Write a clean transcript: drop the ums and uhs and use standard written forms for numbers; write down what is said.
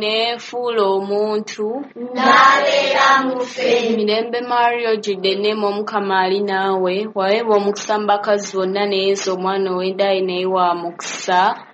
neefuula omuntu n'abeera mu ffe. Mirembe Maria ojjudde enneema Omukama ali naawe, waweebwa omukisa mu bakazi bonna ne Yesu omwana ow'endaayina naye wa mukisa.